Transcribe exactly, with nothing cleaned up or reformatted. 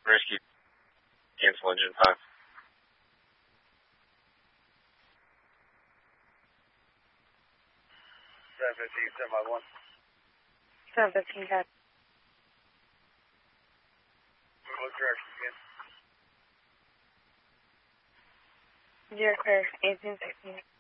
Rescue, cancel engine five. seven fifteen, seven five one. seven fifteen, got What direction again? zero clear, eighteen sixteen.